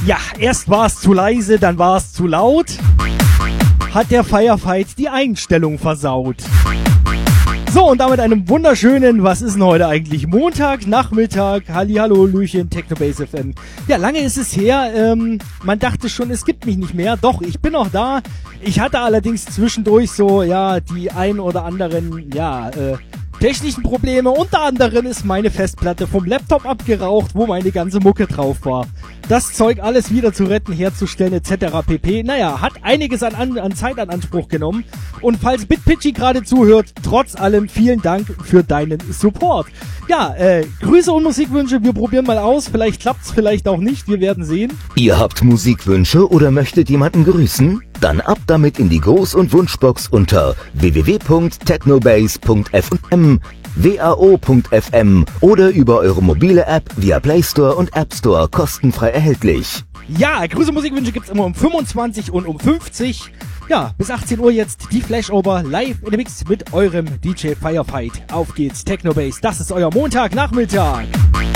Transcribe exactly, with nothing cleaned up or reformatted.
Ja, erst war es zu leise, dann war es zu laut. Hat der Firefight die Einstellung versaut. So, und damit einem wunderschönen, was ist denn heute eigentlich? Montag, Nachmittag, Hallihallo, Lüchen, Technobase F M. Ja, lange ist es her, ähm, man dachte schon, es gibt mich nicht mehr. Doch, ich bin noch da. Ich hatte allerdings zwischendurch so, ja, die ein oder anderen, ja, äh, technischen Probleme. Unter anderem ist meine Festplatte vom Laptop abgeraucht, wo meine ganze Mucke drauf war. Das Zeug alles wieder zu retten, herzustellen et cetera pp. Naja, hat einiges an, an, an Zeit an Anspruch genommen. Und falls BitPitchy gerade zuhört, trotz allem vielen Dank für deinen Support. Ja, äh, Grüße und Musikwünsche, wir probieren mal aus. Vielleicht klappt's, vielleicht auch nicht, wir werden sehen. Ihr habt Musikwünsche oder möchtet jemanden grüßen? Dann ab damit in die Gruß- und Wunschbox unter w w w punkt technobase punkt f m, w a o punkt f m oder über eure mobile App via Play Store und App Store kostenfrei erhältlich. Ja, Grüße und Musikwünsche gibt's immer um fünfundzwanzig und um fünfzig. Ja, bis achtzehn Uhr jetzt die Flashover live in der Mix mit eurem D J Firefight. Auf geht's, Technobase, das ist euer Montagnachmittag.